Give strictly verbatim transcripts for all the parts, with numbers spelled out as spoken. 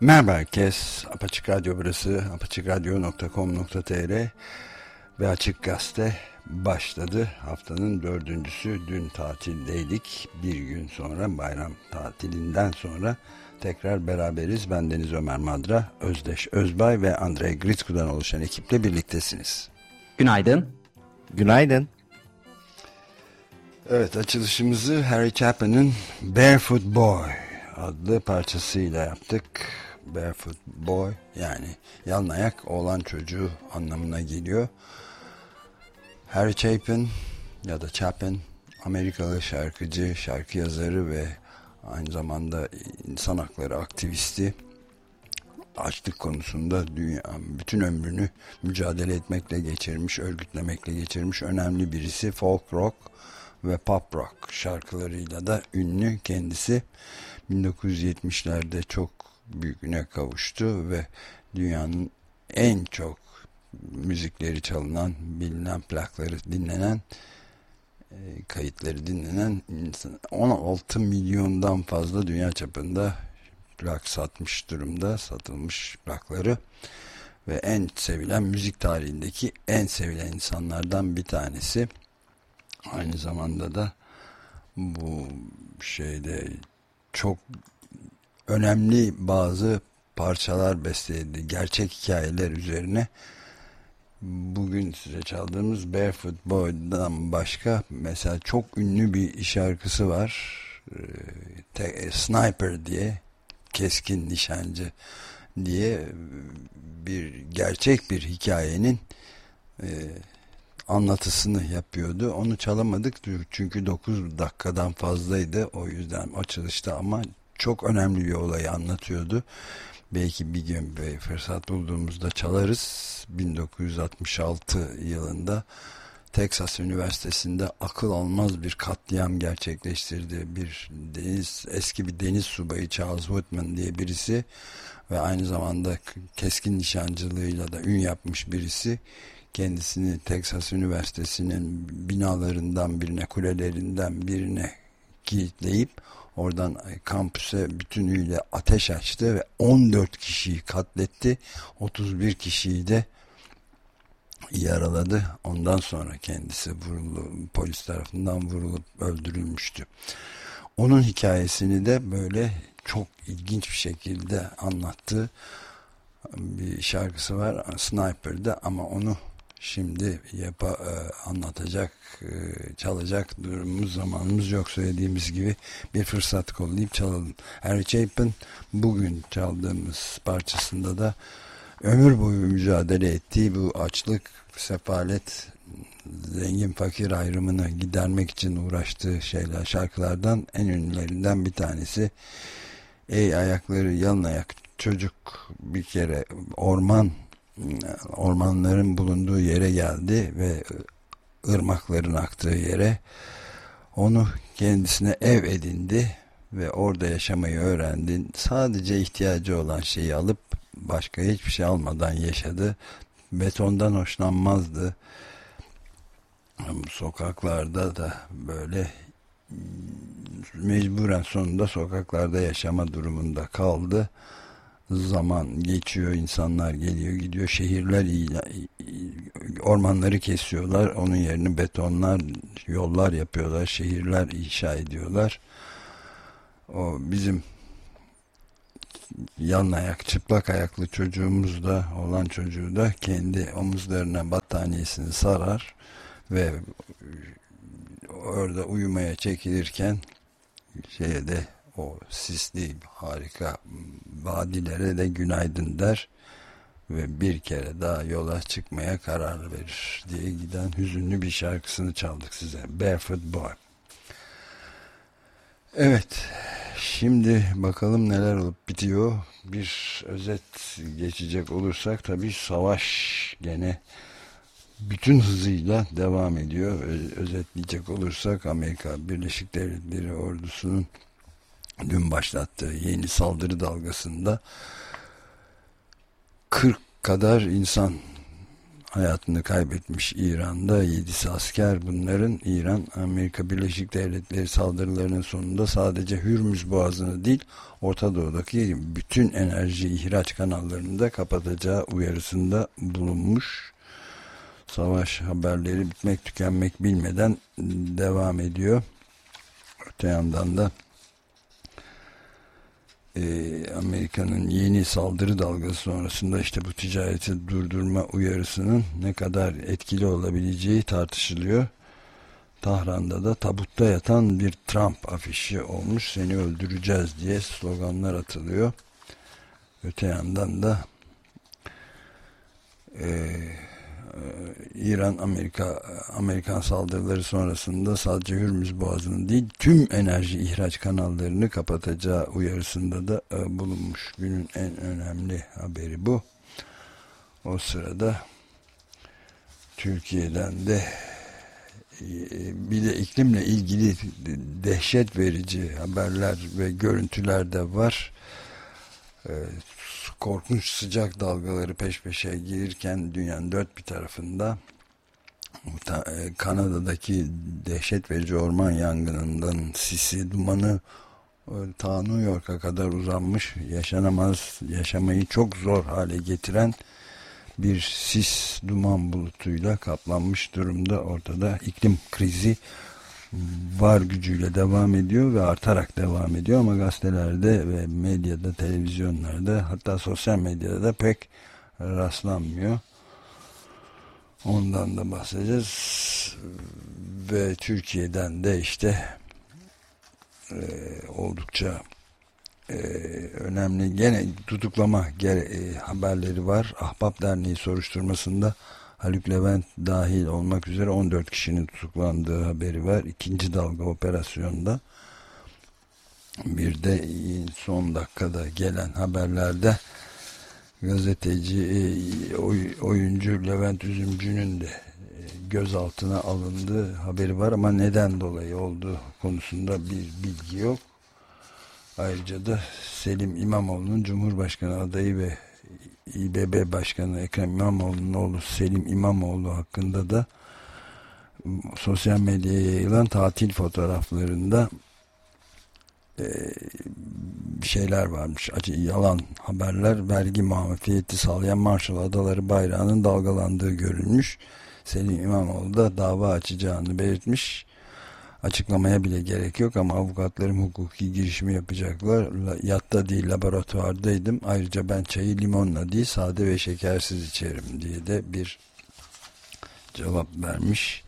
Merhaba herkes. Apaçık Radyo burası. apaçık radyo nokta com nokta tr ve Açık Gazete başladı. Haftanın dördüncüsü. Dün tatildeydik. Bir gün sonra, bayram tatilinden sonra tekrar beraberiz. Ben Deniz Ömer Madra, Özdeş Özbay ve Andrei Gritsku'dan oluşan ekiple birliktesiniz. Günaydın. Günaydın. Evet, açılışımızı Harry Chapin'in Barefoot Boy adlı parçasıyla yaptık. Barefoot Boy, yani yalın ayak oğlan çocuğu anlamına geliyor. Harry Chapin ya da Chapin, Amerikalı şarkıcı, şarkı yazarı ve aynı zamanda insan hakları aktivisti. Açlık konusunda dünya, bütün ömrünü mücadele etmekle geçirmiş, örgütlemekle geçirmiş önemli birisi. Folk rock ve pop rock şarkılarıyla da ünlü kendisi. bin dokuz yüz yetmişlerde çok büyük üne kavuştu ve dünyanın en çok müzikleri çalınan, bilinen plakları dinlenen, kayıtları dinlenen on altı milyondan fazla dünya çapında plak satmış durumda, satılmış plakları ve en sevilen, müzik tarihindeki en sevilen insanlardan bir tanesi. Aynı zamanda da bu şeyde çok önemli bazı parçalar besteledi, gerçek hikayeler üzerine. Bugün size çaldığımız Barefoot Boy'dan başka mesela çok ünlü bir şarkısı var, Sniper diye, keskin nişancı diye, bir gerçek bir hikayenin e, anlatısını yapıyordu. Onu çalamadık çünkü dokuz dakikadan fazlaydı, o yüzden açılışta, ama çok önemli bir olayı anlatıyordu. Belki bir gün bir fırsat bulduğumuzda çalarız. bin dokuz yüz altmış altı yılında Texas Üniversitesi'nde akıl almaz bir katliam gerçekleştirdi. Bir deniz, eski bir deniz subayı Charles Whitman diye birisi ve aynı zamanda keskin nişancılığıyla da ün yapmış birisi, kendisini Texas Üniversitesi'nin binalarından birine, kulelerinden birine kilitleyip oradan kampüse bütünüyle ateş açtı ve on dört kişiyi katletti. otuz bir kişiyi de yaraladı. Ondan sonra kendisi vuruldu, polis tarafından vurulup öldürülmüştü. Onun hikayesini de böyle çok ilginç bir şekilde anlattığı bir şarkısı var, Sniper'da, ama onu şimdi yapa, e, anlatacak, e, çalacak durumumuz, zamanımız yok. Söylediğimiz gibi bir fırsat kollayıp çalalım. Harry Chapin bugün çaldığımız parçasında da ömür boyu mücadele ettiği bu açlık, sefalet, zengin fakir ayrımını gidermek için uğraştığı şeyler, şarkılardan en ünlülerinden bir tanesi. Ey ayakları yalın ayak çocuk, bir kere orman ormanların bulunduğu yere geldi ve ırmakların aktığı yere, onu kendisine ev edindi ve orada yaşamayı öğrendi. Sadece ihtiyacı olan şeyi alıp başka hiçbir şey almadan yaşadı. Betondan hoşlanmazdı. Sokaklarda da böyle mecburen sonunda sokaklarda yaşama durumunda kaldı. Zaman geçiyor, insanlar geliyor gidiyor, şehirler ormanları kesiyorlar, onun yerine betonlar, yollar yapıyorlar, şehirler inşa ediyorlar. O bizim yalın ayak, çıplak ayaklı çocuğumuz da, olan çocuğu da kendi omuzlarına battaniyesini sarar ve orada uyumaya çekilirken şeye de, o sisli harika vadilere de günaydın der ve bir kere daha yola çıkmaya karar verir diye giden hüzünlü bir şarkısını çaldık size. Barefoot Boy. Evet, şimdi bakalım neler olup bitiyor. Bir özet geçecek olursak, tabii savaş gene bütün hızıyla devam ediyor. Özetleyecek olursak, Amerika Birleşik Devletleri ordusunun dün başlattığı yeni saldırı dalgasında kırk kadar insan hayatını kaybetmiş İran'da. Yedisi asker bunların. İran, Amerika Birleşik Devletleri saldırılarının sonunda sadece Hürmüz Boğazı'nı değil, Orta Doğu'daki bütün enerji ihraç kanallarını da kapatacağı uyarısında bulunmuş. Savaş haberleri bitmek tükenmek bilmeden devam ediyor. Öte yandan da Ee, Amerika'nın yeni saldırı dalgası sonrasında işte bu ticareti durdurma uyarısının ne kadar etkili olabileceği tartışılıyor. Tahran'da da tabutta yatan bir Trump afişi olmuş, seni öldüreceğiz diye sloganlar atılıyor. Öte yandan da e, İran Amerika Amerikan saldırıları sonrasında sadece Hürmüz Boğazı'nı değil tüm enerji ihraç kanallarını kapatacağı uyarısında da e, bulunmuş. Günün en önemli haberi bu. O sırada Türkiye'den de e, bir de iklimle ilgili dehşet verici haberler ve görüntüler de var. E, korkunç sıcak dalgaları peş peşe gelirken dünyanın dört bir tarafında Kanada'daki dehşet verici orman yangınından sisi, dumanı ta New York'a kadar uzanmış, yaşanamaz, yaşamayı çok zor hale getiren bir sis duman bulutuyla kaplanmış durumda. Ortada iklim krizi var gücüyle devam ediyor ve artarak devam ediyor ama gazetelerde ve medyada, televizyonlarda, hatta sosyal medyada da pek rastlanmıyor. Ondan da bahsedeceğiz. Ve Türkiye'den de işte e, oldukça e, önemli gene tutuklama gere, e, haberleri var. Ahbap Derneği soruşturmasında Haluk Levent dahil olmak üzere on dört kişinin tutuklandığı haberi var. İkinci dalga operasyonda. Bir de son dakikada gelen haberlerde gazeteci, oyuncu Levent Üzümcü'nün de gözaltına alındığı haberi var ama neden dolayı olduğu konusunda bir bilgi yok. Ayrıca da Selim İmamoğlu'nun Cumhurbaşkanı adayı ve İBB Başkanı Ekrem İmamoğlu'nun oğlu Selim İmamoğlu hakkında da sosyal medyaya yayılan tatil fotoğraflarında e, şeyler varmış. Acı yalan haberler, vergi muafiyeti sağlayan Marshall Adaları bayrağının dalgalandığı görülmüş. Selim İmamoğlu da dava açacağını belirtmiş. Açıklamaya bile gerek yok ama avukatlarım hukuki girişimi yapacaklar. Yatta değil laboratuvardaydım. Ayrıca ben çayı limonla değil sade ve şekersiz içerim diye de bir cevap vermiş.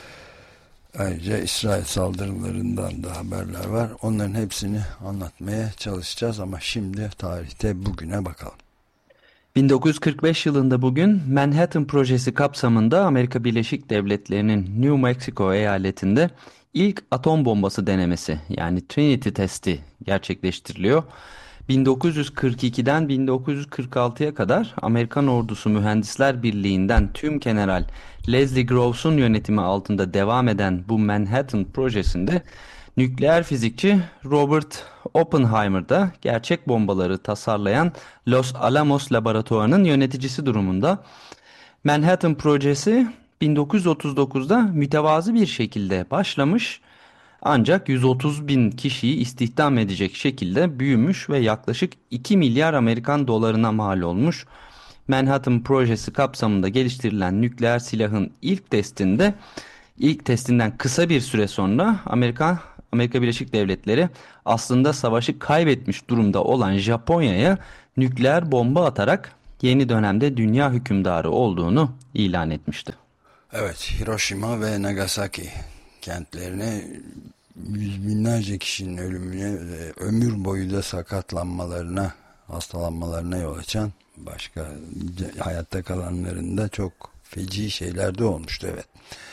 Ayrıca İsrail saldırılarından da haberler var. Onların hepsini anlatmaya çalışacağız ama şimdi tarihte bugüne bakalım. bin dokuz yüz kırk beş yılında bugün Manhattan Projesi kapsamında Amerika Birleşik Devletleri'nin New Mexico eyaletinde ilk atom bombası denemesi yani Trinity testi gerçekleştiriliyor. bin dokuz yüz kırk ikiden bin dokuz yüz kırk altıya kadar Amerikan Ordusu Mühendisler Birliği'nden Tümgeneral Leslie Groves'un yönetimi altında devam eden bu Manhattan projesinde nükleer fizikçi Robert Oppenheimer da gerçek bombaları tasarlayan Los Alamos Laboratuvarı'nın yöneticisi durumunda. Manhattan projesi bin dokuz yüz otuz dokuzda mütevazı bir şekilde başlamış ancak yüz otuz bin kişiyi istihdam edecek şekilde büyümüş ve yaklaşık iki milyar Amerikan dolarına mal olmuş. Manhattan projesi kapsamında geliştirilen nükleer silahın ilk testinde ilk testinden kısa bir süre sonra Amerika Amerika Birleşik Devletleri aslında savaşı kaybetmiş durumda olan Japonya'ya nükleer bomba atarak yeni dönemde dünya hükümdarı olduğunu ilan etmişti. Evet, Hiroşima ve Nagasaki kentlerine yüz binlerce kişinin ölümüne, ömür boyu da sakatlanmalarına, hastalanmalarına yol açan, başka hayatta kalanların da çok feci şeyler de olmuştu. Evet.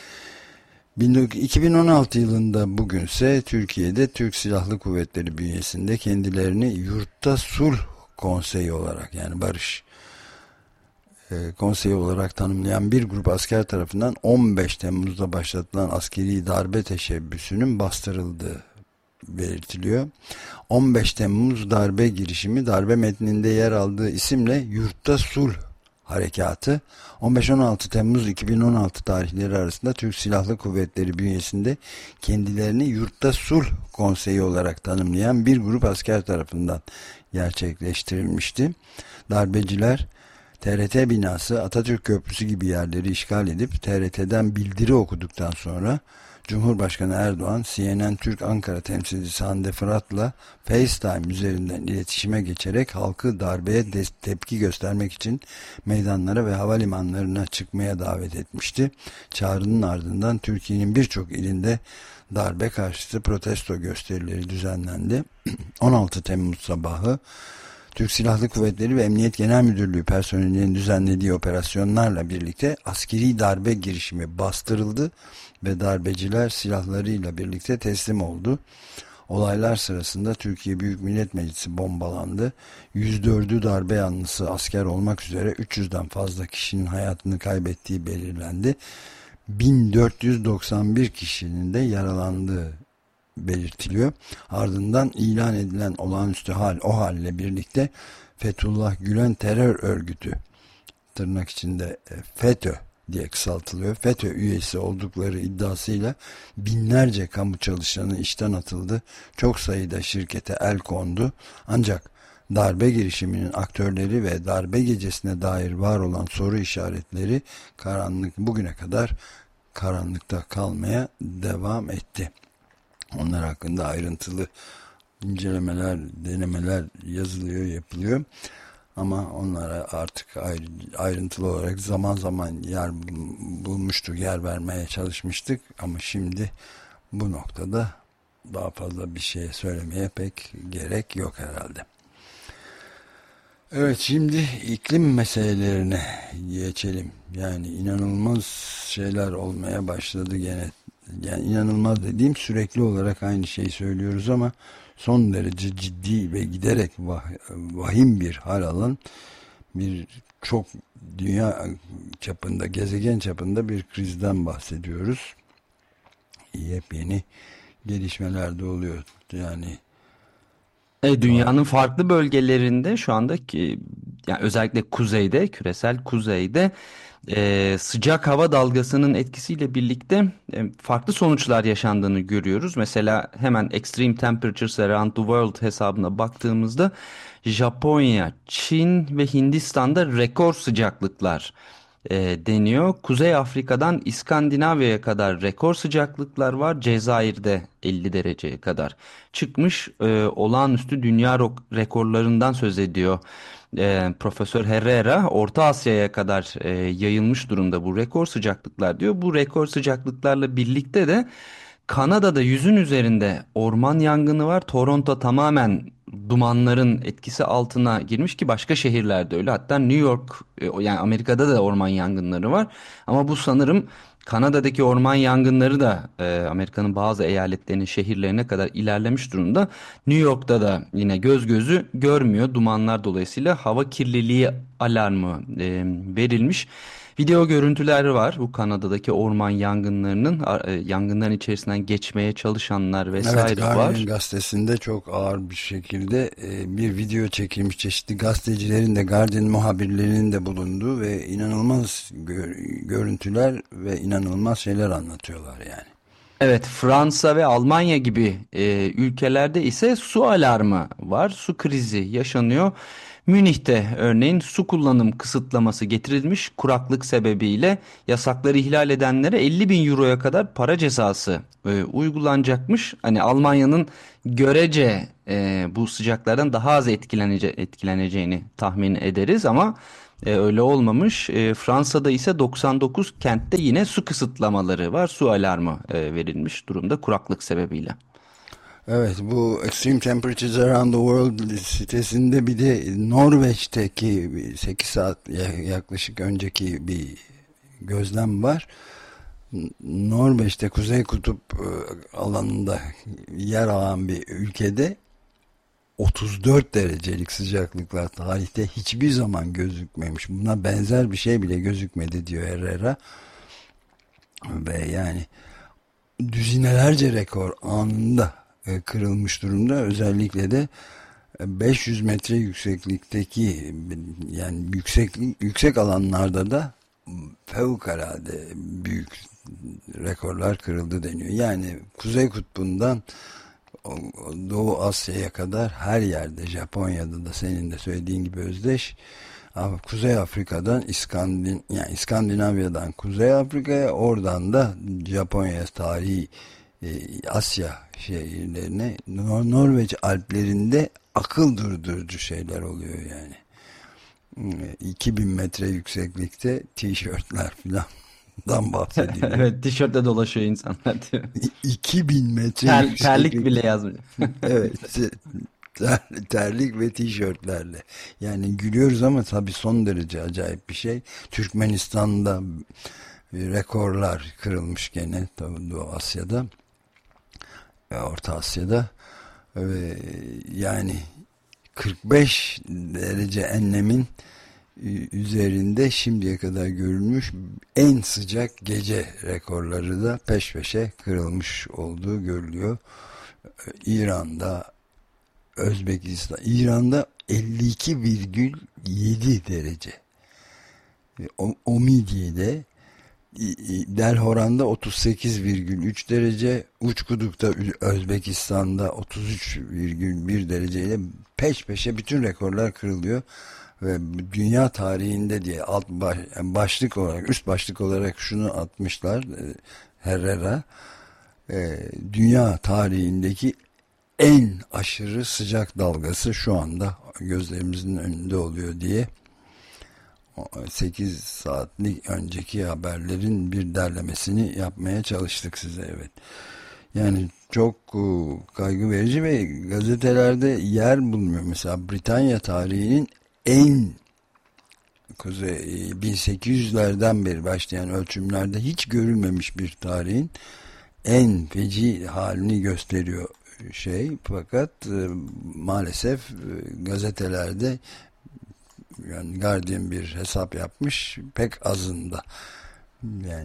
iki bin on altı yılında bugünse Türkiye'de Türk Silahlı Kuvvetleri bünyesinde kendilerini Yurtta Sulh Konseyi olarak, yani barış e, konseyi olarak tanımlayan bir grup asker tarafından on beş Temmuz'da başlatılan askeri darbe teşebbüsünün bastırıldığı belirtiliyor. on beş Temmuz darbe girişimi darbe metninde yer aldığı isimle Yurtta Sulh Harekatı on beş on altı Temmuz iki bin on altı tarihleri arasında Türk Silahlı Kuvvetleri bünyesinde kendilerini Yurtta Sulh Konseyi olarak tanımlayan bir grup asker tarafından gerçekleştirilmişti. Darbeciler T R T binası, Atatürk Köprüsü gibi yerleri işgal edip T R T'den bildiri okuduktan sonra Cumhurbaşkanı Erdoğan, C N N Türk Ankara temsilcisi Hande Fırat'la FaceTime üzerinden iletişime geçerek halkı darbeye tepki göstermek için meydanlara ve havalimanlarına çıkmaya davet etmişti. Çağrının ardından Türkiye'nin birçok ilinde darbe karşıtı protesto gösterileri düzenlendi. on altı Temmuz sabahı Türk Silahlı Kuvvetleri ve Emniyet Genel Müdürlüğü personelinin düzenlediği operasyonlarla birlikte askeri darbe girişimi bastırıldı ve darbeciler silahlarıyla birlikte teslim oldu. Olaylar sırasında Türkiye Büyük Millet Meclisi bombalandı. yüz dördü darbe yanlısı asker olmak üzere üç yüzden fazla kişinin hayatını kaybettiği belirlendi. bin dört yüz doksan bir kişinin de yaralandığı belirtiliyor. Ardından ilan edilen olağanüstü hal, o halle birlikte Fethullah Gülen terör örgütü, tırnak içinde FETÖ diye kısaltılıyor, FETÖ üyesi oldukları iddiasıyla binlerce kamu çalışanı işten atıldı. Çok sayıda şirkete el kondu. Ancak darbe girişiminin aktörleri ve darbe gecesine dair var olan soru işaretleri karanlık bugüne kadar karanlıkta kalmaya devam etti. Onlar hakkında ayrıntılı incelemeler, denemeler yazılıyor, yapılıyor. Ama onlara artık ayrıntılı olarak zaman zaman yer bulmuştuk, yer vermeye çalışmıştık. Ama şimdi bu noktada daha fazla bir şey söylemeye pek gerek yok herhalde. Evet, şimdi iklim meselelerine geçelim. Yani inanılmaz şeyler olmaya başladı gene. Yani inanılmaz dediğim, sürekli olarak aynı şeyi söylüyoruz ama son derece ciddi ve giderek vah, vahim bir hal alan bir çok dünya çapında, gezegen çapında bir krizden bahsediyoruz. Yepyeni gelişmeler de oluyor. Yani E, dünyanın farklı bölgelerinde şu andaki, yani özellikle kuzeyde, küresel kuzeyde e, sıcak hava dalgasının etkisiyle birlikte e, farklı sonuçlar yaşandığını görüyoruz. Mesela hemen Extreme Temperatures Around the World hesabına baktığımızda Japonya, Çin ve Hindistan'da rekor sıcaklıklar e, deniyor. Kuzey Afrika'dan İskandinavya'ya kadar rekor sıcaklıklar var. Cezayir'de elli dereceye kadar çıkmış. E, olağanüstü dünya rekorlarından söz ediyor e, Profesör Herrera. Orta Asya'ya kadar e, yayılmış durumda bu rekor sıcaklıklar diyor. Bu rekor sıcaklıklarla birlikte de Kanada'da yüzün üzerinde orman yangını var. Toronto tamamen dumanların etkisi altına girmiş, ki başka şehirlerde öyle. Hatta New York, e, yani Amerika'da da orman yangınları var. Ama bu sanırım Kanada'daki orman yangınları da e, Amerika'nın bazı eyaletlerinin şehirlerine kadar ilerlemiş durumda. New York'ta da yine göz gözü görmüyor. Dumanlar dolayısıyla hava kirliliği alarmı e, verilmiş. Video görüntüler var. Bu Kanada'daki orman yangınlarının, e, yangınların içerisinden geçmeye çalışanlar vesaire evet, Guardian var. gazetesinde çok ağır bir şekilde e, bir video çekilmiş. Çeşitli gazetecilerin de, Guardian muhabirlerinin de bulunduğu ve inanılmaz gör, görüntüler ve inanılmaz şeyler anlatıyorlar yani. Evet, Fransa ve Almanya gibi e, ülkelerde ise su alarmı var. Su krizi yaşanıyor. Münih'te örneğin su kullanım kısıtlaması getirilmiş. Kuraklık sebebiyle yasakları ihlal edenlere elli bin euroya kadar para cezası e, uygulanacakmış. Hani Almanya'nın görece e, bu sıcaklardan daha az etkilenece etkileneceğini tahmin ederiz ama e, öyle olmamış. E, Fransa'da ise doksan dokuz kentte yine su kısıtlamaları var. Su alarmı e, verilmiş durumda kuraklık sebebiyle. Evet, bu Extreme Temperatures Around the World sitesinde bir de Norveç'teki sekiz saat yaklaşık önceki bir gözlem var. Norveç'te Kuzey Kutup alanında yer alan bir ülkede otuz dört derecelik sıcaklıklar tarihte hiçbir zaman gözükmemiş. Buna benzer bir şey bile gözükmedi diyor Herrera. Ve yani düzinelerce rekor anında kırılmış durumda. Özellikle de beş yüz metre yükseklikteki, yani yükseklik yüksek alanlarda da fevkalade büyük rekorlar kırıldı deniyor. Yani Kuzey Kutbu'ndan Doğu Asya'ya kadar her yerde, Japonya'da da senin de söylediğin gibi Özdeş, Kuzey Afrika'dan İskandin yani İskandinavya'dan Kuzey Afrika'ya, oradan da Japonya, tarihi e, Asya şehirlerine, Nor Norveç Alplerinde akıl durdurucu şeyler oluyor yani. iki bin metre yükseklikte tişörtler filandan bahsediliyor. Evet, tişörtle dolaşıyor insanlar diyor. iki bin metre Ter, yükseklik. terlik bile yazmıyor. Evet. Ter, terlik ve tişörtlerle. Yani gülüyoruz ama tabii son derece acayip bir şey. Türkmenistan'da rekorlar kırılmış gene, tabii Doğu Asya'da, Orta Asya'da ve yani kırk beş derece enlemin üzerinde şimdiye kadar görülmüş en sıcak gece rekorları da peş peşe kırılmış olduğu görülüyor. İran'da, Özbekistan, İran'da elli iki virgül yedi derece. Omidye'de, Delhoran'da otuz sekiz virgül üç derece, Uçkuduk'ta Özbekistan'da otuz üç virgül bir dereceyle peş peşe bütün rekorlar kırılıyor ve dünya tarihinde diye alt baş, başlık olarak, üst başlık olarak şunu atmışlar Herrera, dünya tarihindeki en aşırı sıcak dalgası şu anda gözlerimizin önünde oluyor diye sekiz saatlik önceki haberlerin bir derlemesini yapmaya çalıştık size. Evet. Yani çok kaygı verici ve gazetelerde yer bulmuyor. Mesela Britanya tarihinin en kuzey, bin sekiz yüzlerden beri başlayan ölçümlerde hiç görülmemiş bir tarihin en feci halini gösteriyor şey, fakat e, maalesef e, gazetelerde, yani Guardian bir hesap yapmış, pek azında, yani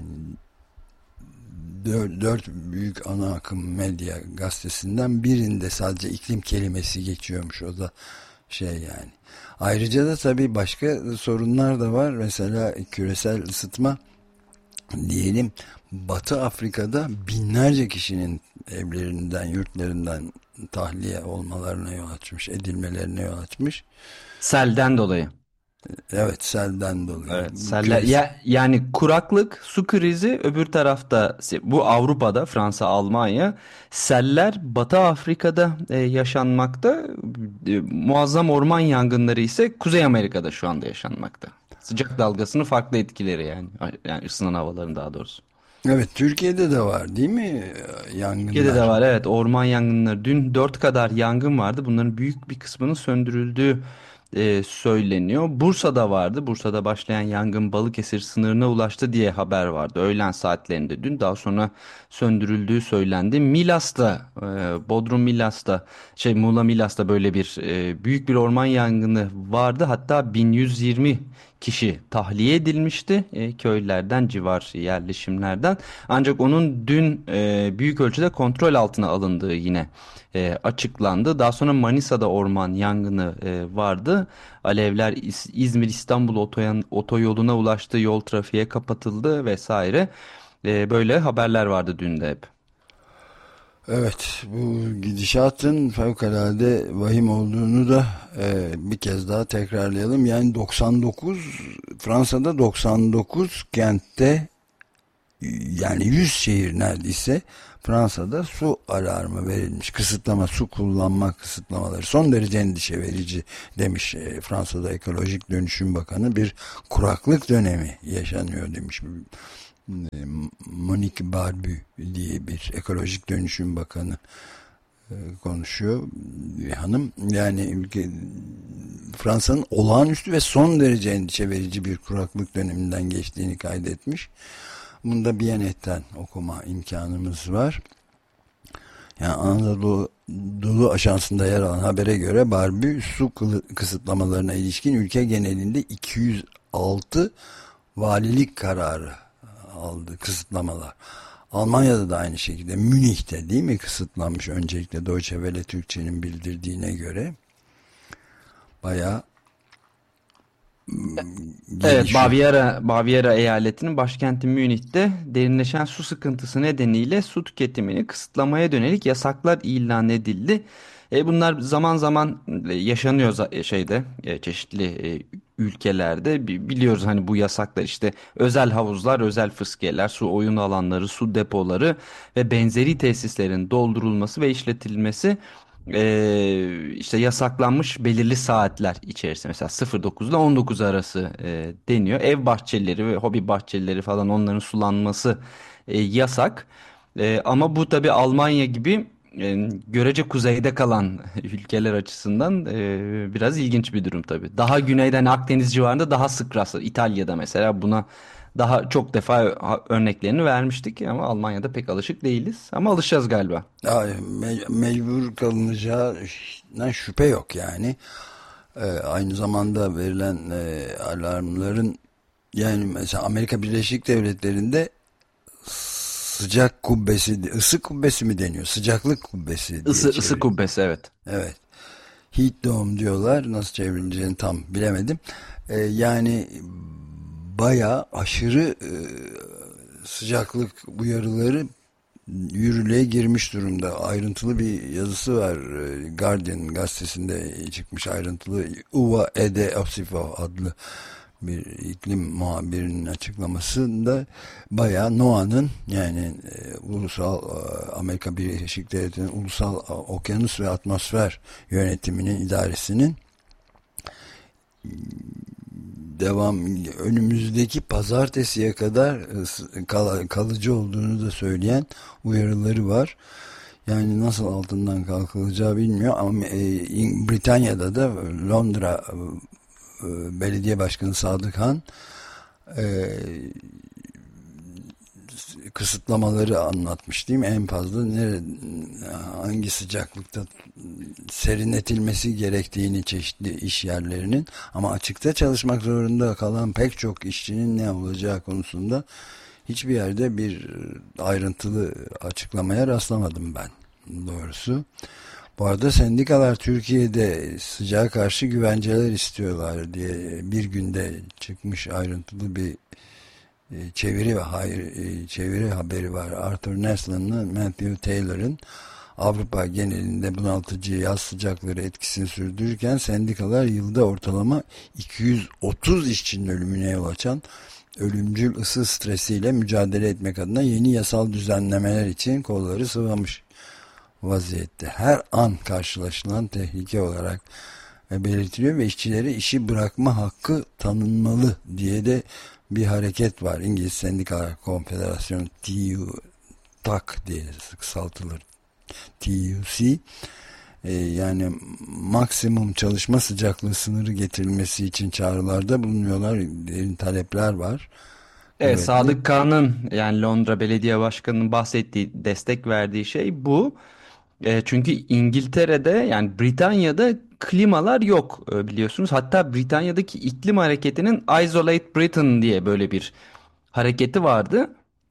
dört, dört büyük ana akım medya gazetesinden birinde sadece iklim kelimesi geçiyormuş, o da şey yani. Ayrıca da tabii başka sorunlar da var. Mesela küresel ısıtma diyelim, Batı Afrika'da binlerce kişinin evlerinden, yurtlarından tahliye olmalarına yol açmış, edilmelerine yol açmış. Selden dolayı. Evet, selden dolayı. Evet, seller ya, yani kuraklık, su krizi öbür tarafta, bu Avrupa'da, Fransa, Almanya, seller Batı Afrika'da e, yaşanmakta, e, muazzam orman yangınları ise Kuzey Amerika'da şu anda yaşanmakta. Sıcak dalgasının farklı etkileri yani, yani ısınan havaların daha doğrusu. Evet, Türkiye'de de var değil mi yangınlar? Türkiye'de de var, evet, orman yangınları. Dün dört kadar yangın vardı. Bunların büyük bir kısmının söndürüldüğü e, söyleniyor. Bursa'da vardı. Bursa'da başlayan yangın Balıkesir sınırına ulaştı diye haber vardı. Öğlen saatlerinde dün. Daha sonra söndürüldüğü söylendi. Milas'ta, e, Bodrum Milas'ta, şey Muğla Milas'ta böyle bir e, büyük bir orman yangını vardı. Hatta bin yüz yirmi kişi tahliye edilmişti e, köylerden, civar yerleşimlerden. Ancak onun dün e, büyük ölçüde kontrol altına alındığı yine e, açıklandı. Daha sonra Manisa'da orman yangını e, vardı. Alevler İz- İzmir-İstanbul otoyan, otoyoluna ulaştı, yol trafiğe kapatıldı vesaire. E, böyle haberler vardı dün de hep. Evet, bu gidişatın fevkalade vahim olduğunu da e, bir kez daha tekrarlayalım. Yani doksan dokuz, Fransa'da doksan dokuz kentte, yani yüz şehir neredeyse, Fransa'da su alarmı verilmiş. Kısıtlama, su kullanma kısıtlamaları son derece endişe verici demiş e, Fransa'da Ekolojik Dönüşüm Bakanı. Bir kuraklık dönemi yaşanıyor demiş. E, Monique Barbu diye bir Ekolojik Dönüşüm Bakanı e, konuşuyor. Bir hanım, yani ülke, Fransa'nın olağanüstü ve son derece endişe verici bir kuraklık döneminden geçtiğini kaydetmiş. Bunu da Biyanet'ten okuma imkanımız var. Yani Anadolu Dolu Ajansı'nda yer alan habere göre Barbie su kısıtlamalarına ilişkin ülke genelinde iki yüz altı valilik kararı aldı, kısıtlamalar. Almanya'da da aynı şekilde, Münih'te değil mi kısıtlanmış öncelikle, Deutsche Welle Türkçe'nin bildirdiğine göre. bayağı Evet, gelişiyor. Bavyera, Bavyera eyaletinin başkenti Münih'te derinleşen su sıkıntısı nedeniyle su tüketimini kısıtlamaya dönelik yasaklar ilan edildi. E, bunlar zaman zaman e, yaşanıyor za- e, şeyde e, çeşitli e, ülkelerde. Bi- biliyoruz hani bu yasaklar işte özel havuzlar, özel fıskiyeler, su oyun alanları, su depoları ve benzeri tesislerin doldurulması ve işletilmesi e, işte yasaklanmış belirli saatler içerisinde mesela sıfır dokuz ile on dokuz arası e, deniyor. Ev bahçeleri ve hobi bahçeleri falan onların sulanması e, yasak. E, ama bu tabii Almanya gibi e, görece kuzeyde kalan ülkeler açısından e, biraz ilginç bir durum tabii. Daha güneyden Akdeniz civarında daha sık rastlar. İtalya'da mesela buna daha çok defa ha- örneklerini vermiştik ama Almanya'da pek alışık değiliz. Ama alışacağız galiba. Ay, me- mecbur kalınacağından şüphe yok yani. Ee, aynı zamanda verilen e, alarmların, yani mesela Amerika Birleşik Devletleri'nde sıcak kubbesi, ısı kubbesi mi deniyor? Sıcaklık kubbesi diye Isı, ısı çeviriyor. kubbesi, evet. Evet. Heat dome diyorlar. Nasıl çevrileceğini tam bilemedim. Ee, yani bayağı aşırı e, sıcaklık uyarıları yürürlüğe girmiş durumda. Ayrıntılı bir yazısı var. e, Guardian gazetesinde çıkmış ayrıntılı. Uva Ede Osifo adlı bir iklim muhabirinin açıklamasında bayağı NOAA'nın, yani e, ulusal e, Amerika Birleşik Devletleri'nin ulusal e, okyanus ve atmosfer yönetiminin, idaresinin devam önümüzdeki pazartesiye kadar e, kal- kalıcı olduğunu da söyleyen uyarıları var. Yani nasıl altından kalkılacağı bilmiyor ama e, İng- Britanya'da da Londra e, Belediye Başkanı Sadık Han e, kısıtlamaları anlatmış değil mi? En fazla nere, hangi sıcaklıkta serinletilmesi gerektiğini çeşitli iş yerlerinin, ama açıkta çalışmak zorunda kalan pek çok işçinin ne olacağı konusunda hiçbir yerde bir ayrıntılı açıklamaya rastlamadım ben doğrusu. Bu arada sendikalar Türkiye'de sıcağa karşı güvenceler istiyorlar diye bir günde çıkmış ayrıntılı bir e, çeviri ve hayır e, çeviri haberi var. Arthur Neslan'la Matthew Taylor'ın Avrupa genelinde bunaltıcı yaz sıcakları etkisini sürdürürken sendikalar yılda ortalama iki yüz otuz işçinin ölümüne yol açan ölümcül ısı stresiyle mücadele etmek adına yeni yasal düzenlemeler için kolları sıvamış vaziyette. Her an karşılaşılan tehlike olarak belirtiliyor ve işçilere işi bırakma hakkı tanınmalı diye de bir hareket var. İngiliz Sendikalar Konfederasyonu, T U T A C diye kısaltılır, T U C. Ee, yani maksimum çalışma sıcaklığı sınırı getirilmesi için çağrılarda bulunuyorlar. Derin talepler var. Evet, Kuvvetli. Sadık Kağan'ın yani Londra Belediye Başkanı'nın bahsettiği, destek verdiği şey bu. E, çünkü İngiltere'de yani Britanya'da klimalar yok, e, biliyorsunuz. Hatta Britanya'daki iklim hareketinin Isolate Britain diye böyle bir hareketi vardı.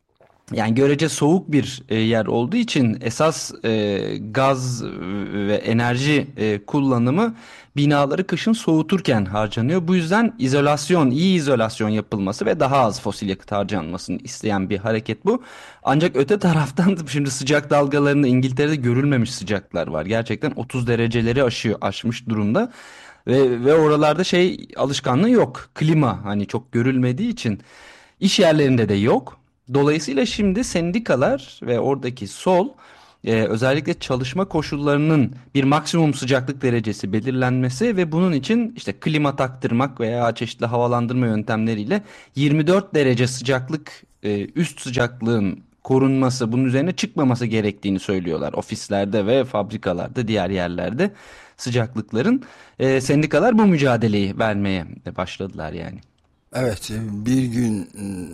Yani görece soğuk bir e, yer olduğu için esas e, gaz ve enerji e, kullanımı binaları kışın soğuturken harcanıyor. Bu yüzden izolasyon, iyi izolasyon yapılması ve daha az fosil yakıt harcanmasını isteyen bir hareket bu. Ancak öte taraftan da şimdi sıcak dalgalarında İngiltere'de görülmemiş sıcaklar var. Gerçekten otuz dereceleri aşıyor, aşmış durumda. Ve, ve oralarda şey alışkanlığı yok. Klima hani çok görülmediği için iş yerlerinde de yok. Dolayısıyla şimdi sendikalar ve oradaki sol e, özellikle çalışma koşullarının bir maksimum sıcaklık derecesi belirlenmesi ve bunun için işte klima taktırmak veya çeşitli havalandırma yöntemleriyle yirmi dört derece sıcaklık, e, üst sıcaklığın korunması, bunun üzerine çıkmaması gerektiğini söylüyorlar. Ofislerde ve fabrikalarda, diğer yerlerde sıcaklıkların. E, sendikalar bu mücadeleyi vermeye başladılar yani. Evet, bir gün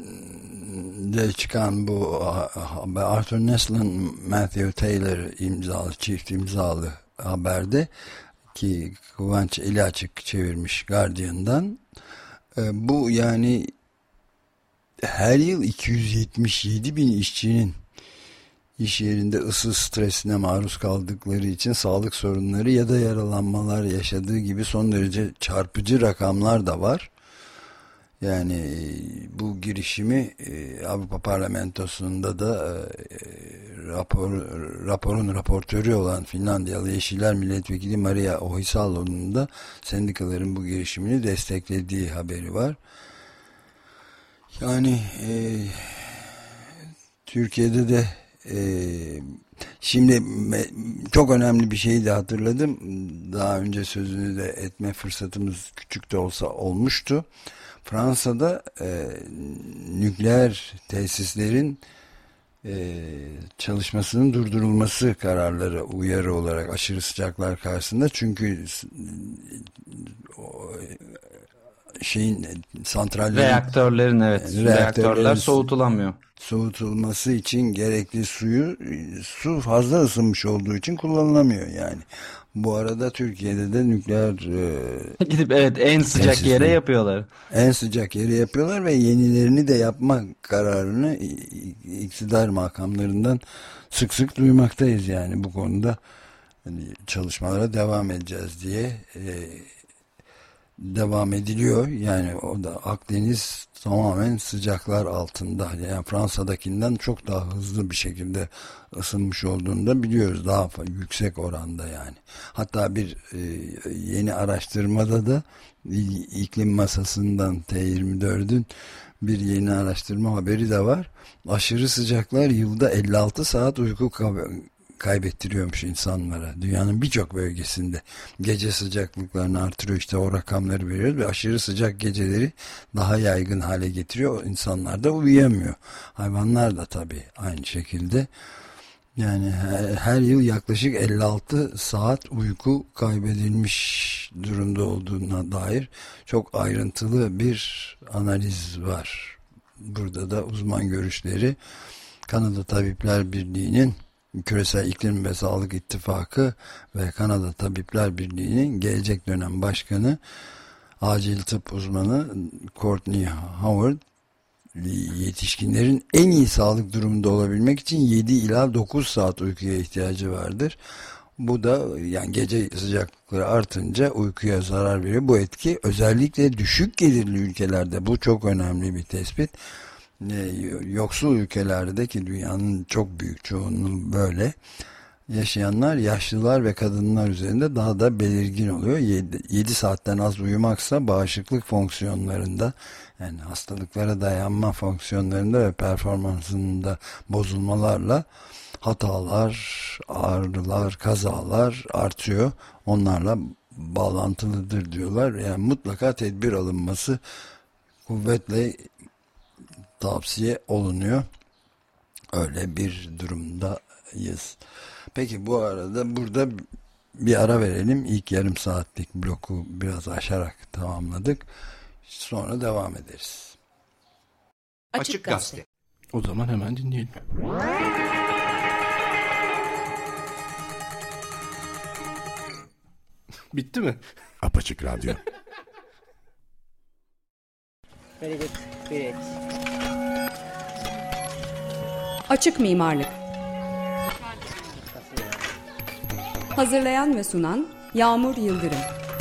de çıkan bu Arthur Neslan, Matthew Taylor imzalı, çift imzalı haberde, ki Kıvanç eli açık çevirmiş Guardian'dan, bu yani her yıl iki yüz yetmiş yedi bin işçinin iş yerinde ısı stresine maruz kaldıkları için sağlık sorunları ya da yaralanmalar yaşadığı gibi son derece çarpıcı rakamlar da var. Yani bu girişimi Avrupa Parlamentosu'nda da rapor, raporun raportörü olan Finlandiyalı Yeşiller Milletvekili Maria Ohisalo'nun da sendikaların bu girişimini desteklediği haberi var. Yani e, Türkiye'de de e, şimdi çok önemli bir şeyi de hatırladım. Daha önce sözünü de etme fırsatımız küçük de olsa olmuştu. Fransa'da e, nükleer tesislerin e, çalışmasının durdurulması kararları uyarı olarak aşırı sıcaklar karşısında. Çünkü o, şeyin santrallerin reaktörlerin evet reaktörler soğutulamıyor. Soğutulması için gerekli suyu su fazla ısınmış olduğu için kullanılamıyor yani. Bu arada Türkiye'de de nükleer e, gidip evet en sıcak yere yapıyorlar. En sıcak yere yapıyorlar ve yenilerini de yapma kararını iktidar makamlarından sık sık duymaktayız yani bu konuda. Yani çalışmalara devam edeceğiz diye e, devam ediliyor. Yani o da Akdeniz tamamen sıcaklar altında. Yani Fransa'dakinden çok daha hızlı bir şekilde ısınmış olduğunu da biliyoruz. Daha yüksek oranda yani. Hatta bir e, yeni araştırmada da iklim masasından T yirmi dördün bir yeni araştırma haberi de var. Aşırı sıcaklar yılda elli altı saat uyku kaybettiriyormuş insanlara. Dünyanın birçok bölgesinde gece sıcaklıklarını artırıyor. İşte o rakamları veriyor ve aşırı sıcak geceleri daha yaygın hale getiriyor. İnsanlar da uyuyamıyor. Hayvanlar da tabii aynı şekilde. Yani her, her yıl yaklaşık elli altı saat uyku kaybedilmiş durumda olduğuna dair çok ayrıntılı bir analiz var. Burada da uzman görüşleri Kanada Tabipler Birliği'nin Küresel İklim ve Sağlık İttifakı ve Kanada Tabipler Birliği'nin gelecek dönem başkanı acil tıp uzmanı Courtney Howard yetişkinlerin en iyi sağlık durumunda olabilmek için yedi ila dokuz saat uykuya ihtiyacı vardır. Bu da yani gece sıcaklıkları artınca uykuya zarar veriyor. Bu etki özellikle düşük gelirli ülkelerde bu çok önemli bir tespit. Yoksul ülkelerde ki dünyanın çok büyük çoğunluğu böyle yaşayanlar yaşlılar ve kadınlar üzerinde daha da belirgin oluyor. yedi saatten az uyumaksa bağışıklık fonksiyonlarında yani hastalıklara dayanma fonksiyonlarında ve performansında bozulmalarla hatalar, ağrılar, kazalar artıyor. Onlarla bağlantılıdır diyorlar. Yani mutlaka tedbir alınması kuvvetle tavsiye olunuyor. Öyle bir durumdayız. Peki bu arada burada bir ara verelim. İlk yarım saatlik bloku biraz aşarak tamamladık. Sonra devam ederiz. Açık Gazete. O zaman hemen dinleyelim. Bitti mi? Apaçık Radyo. Very good. Great. Açık mimarlık. Hazırlayan ve sunan Yağmur Yıldırım.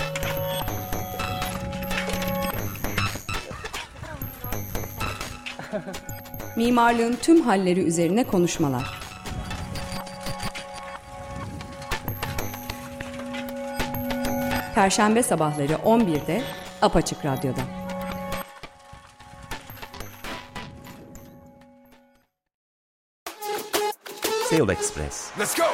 Mimarlığın tüm halleri üzerine konuşmalar. Perşembe sabahları on birde Apaçık Radyo'da. Seoul Express. Let's go.